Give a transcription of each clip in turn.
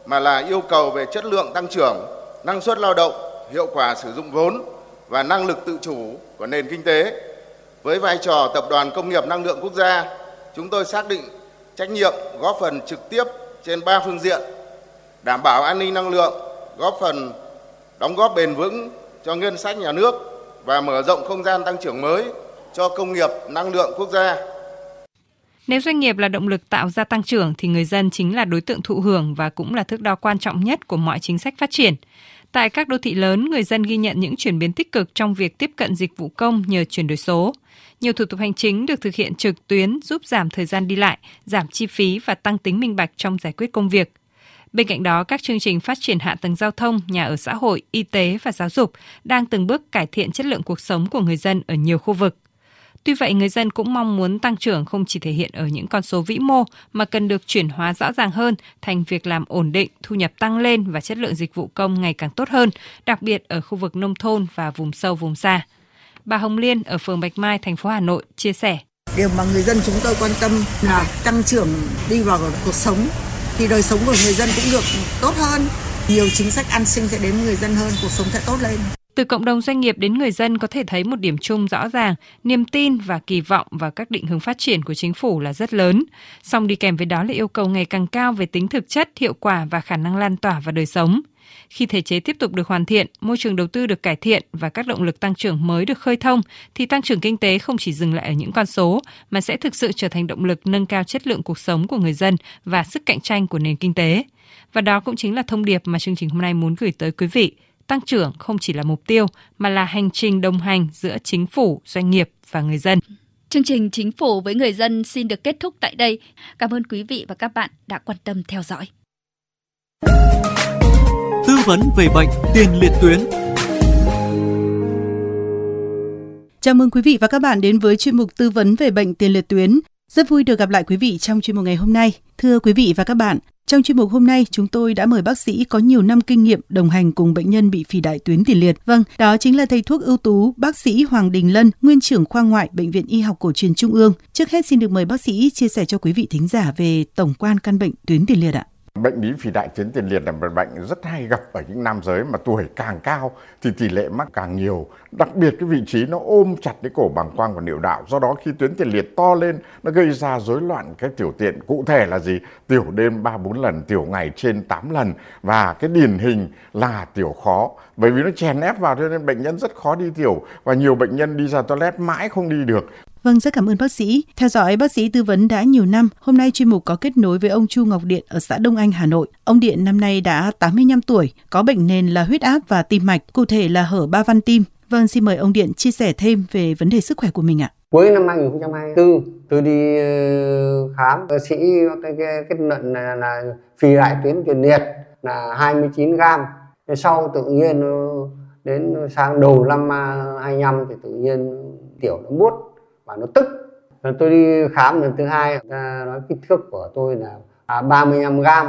mà là yêu cầu về chất lượng tăng trưởng, năng suất lao động, hiệu quả sử dụng vốn và năng lực tự chủ của nền kinh tế. Với vai trò Tập đoàn Công nghiệp Năng lượng Quốc gia, chúng tôi xác định trách nhiệm góp phần trực tiếp trên 3 phương diện: đảm bảo an ninh năng lượng, đóng góp bền vững cho ngân sách nhà nước và mở rộng không gian tăng trưởng mới cho công nghiệp năng lượng quốc gia. Nếu doanh nghiệp là động lực tạo ra tăng trưởng thì người dân chính là đối tượng thụ hưởng và cũng là thước đo quan trọng nhất của mọi chính sách phát triển. Tại các đô thị lớn, người dân ghi nhận những chuyển biến tích cực trong việc tiếp cận dịch vụ công nhờ chuyển đổi số. Nhiều thủ tục hành chính được thực hiện trực tuyến giúp giảm thời gian đi lại, giảm chi phí và tăng tính minh bạch trong giải quyết công việc. Bên cạnh đó, các chương trình phát triển hạ tầng giao thông, nhà ở xã hội, y tế và giáo dục đang từng bước cải thiện chất lượng cuộc sống của người dân ở nhiều khu vực. Tuy vậy, người dân cũng mong muốn tăng trưởng không chỉ thể hiện ở những con số vĩ mô mà cần được chuyển hóa rõ ràng hơn thành việc làm ổn định, thu nhập tăng lên và chất lượng dịch vụ công ngày càng tốt hơn, đặc biệt ở khu vực nông thôn và vùng sâu vùng xa. Bà Hồng Liên ở phường Bạch Mai, thành phố Hà Nội chia sẻ. Điều mà người dân chúng tôi quan tâm là tăng trưởng đi vào cuộc sống, thì đời sống của người dân cũng được tốt hơn. Nhiều chính sách an sinh sẽ đến người dân hơn, cuộc sống sẽ tốt lên. Từ cộng đồng doanh nghiệp đến người dân có thể thấy một điểm chung rõ ràng, niềm tin và kỳ vọng vào các định hướng phát triển của chính phủ là rất lớn. Song đi kèm với đó là yêu cầu ngày càng cao về tính thực chất, hiệu quả và khả năng lan tỏa vào đời sống. Khi thể chế tiếp tục được hoàn thiện, môi trường đầu tư được cải thiện và các động lực tăng trưởng mới được khơi thông, thì tăng trưởng kinh tế không chỉ dừng lại ở những con số, mà sẽ thực sự trở thành động lực nâng cao chất lượng cuộc sống của người dân và sức cạnh tranh của nền kinh tế. Và đó cũng chính là thông điệp mà chương trình hôm nay muốn gửi tới quý vị. Tăng trưởng không chỉ là mục tiêu, mà là hành trình đồng hành giữa chính phủ, doanh nghiệp và người dân. Chương trình Chính phủ với người dân xin được kết thúc tại đây. Cảm ơn quý vị và các bạn đã quan tâm theo dõi. Tư vấn về bệnh tiền liệt tuyến. Chào mừng quý vị và các bạn đến với chuyên mục tư vấn về bệnh tiền liệt tuyến. Rất vui được gặp lại quý vị trong chuyên mục ngày hôm nay. Thưa quý vị và các bạn, trong chuyên mục hôm nay chúng tôi đã mời bác sĩ có nhiều năm kinh nghiệm đồng hành cùng bệnh nhân bị phì đại tuyến tiền liệt. Vâng, đó chính là thầy thuốc ưu tú bác sĩ Hoàng Đình Lân, nguyên trưởng khoa ngoại Bệnh viện Y học cổ truyền Trung ương. Trước hết xin được mời bác sĩ chia sẻ cho quý vị thính giả về tổng quan căn bệnh tuyến tiền liệt ạ. Bệnh lý phì đại tuyến tiền liệt là một bệnh rất hay gặp ở những nam giới, mà tuổi càng cao thì tỷ lệ mắc càng nhiều. Đặc biệt cái vị trí nó ôm chặt cái cổ bàng quang và niệu đạo. Do đó khi tuyến tiền liệt to lên, nó gây ra rối loạn cái tiểu tiện. Cụ thể là gì? Tiểu đêm 3-4 lần, tiểu ngày trên 8 lần. Và cái điển hình là tiểu khó. Bởi vì nó chèn ép vào cho nên bệnh nhân rất khó đi tiểu. Và nhiều bệnh nhân đi ra toilet mãi không đi được. Vâng, rất cảm ơn bác sĩ. Theo dõi bác sĩ tư vấn đã nhiều năm, hôm nay chuyên mục có kết nối với ông Chu Ngọc Điện ở xã Đông Anh, Hà Nội. Ông Điện năm nay đã 85 tuổi, có bệnh nền là huyết áp và tim mạch, cụ thể là hở ba van tim. Vâng, xin mời ông Điện chia sẻ thêm về vấn đề sức khỏe của mình ạ. Cuối năm 2024, tôi đi khám, bác sĩ kết luận là phì đại tuyến tiền liệt là 29 gram. Sau tự nhiên đến sang đầu năm 25 thì tự nhiên tiểu nó buốt và nó tức. Tôi đi khám lần thứ hai, nói kích thước của tôi là 35 gram.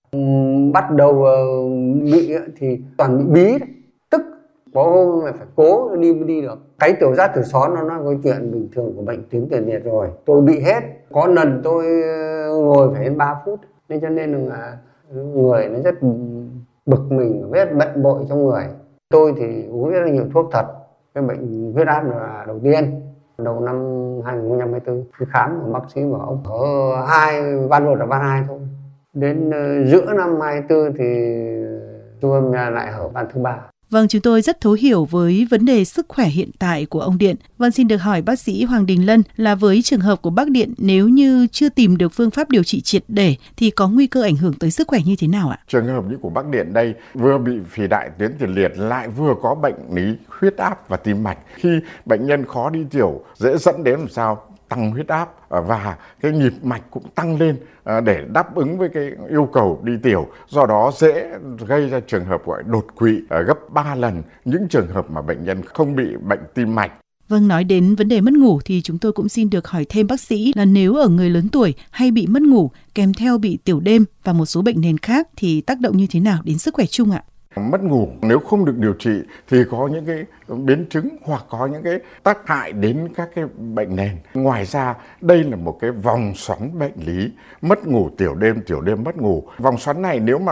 Bắt đầu bị thì toàn bị bí đấy, tức. Có hôm phải cố đi được. Cái tiểu rát tiểu xón nó có chuyện bình thường của bệnh tuyến tiền liệt rồi. Tôi bị hết. Có lần tôi ngồi phải đến 3 phút. Nên cho nên là người nó rất bực mình, rất bận bội trong người. Tôi thì uống rất là nhiều thuốc thật. Cái bệnh huyết áp là đầu tiên. Đầu năm 2024 thì khám của bác sĩ bảo ông ở van 1 là van 2 thôi. Đến giữa năm 24 thì siêu âm lại hở van thứ 3. Vâng, chúng tôi rất thấu hiểu với vấn đề sức khỏe hiện tại của ông Điện. Vâng, xin được hỏi bác sĩ Hoàng Đình Lân là với trường hợp của bác Điện, nếu như chưa tìm được phương pháp điều trị triệt để thì có nguy cơ ảnh hưởng tới sức khỏe như thế nào ạ? Trường hợp như của bác Điện đây vừa bị phì đại tuyến tiền liệt lại vừa có bệnh lý huyết áp và tim mạch. Khi bệnh nhân khó đi tiểu dễ dẫn đến làm sao? Tăng huyết áp và cái nhịp mạch cũng tăng lên để đáp ứng với cái yêu cầu đi tiểu. Do đó dễ gây ra trường hợp gọi đột quỵ gấp 3 lần những trường hợp mà bệnh nhân không bị bệnh tim mạch. Vâng, nói đến vấn đề mất ngủ thì chúng tôi cũng xin được hỏi thêm bác sĩ là nếu ở người lớn tuổi hay bị mất ngủ kèm theo bị tiểu đêm và một số bệnh nền khác thì tác động như thế nào đến sức khỏe chung ạ? Mất ngủ nếu không được điều trị thì có những cái biến chứng hoặc có những cái tác hại đến các cái bệnh nền. Ngoài ra đây là một cái vòng xoắn bệnh lý, mất ngủ tiểu đêm mất ngủ. Vòng xoắn này nếu mà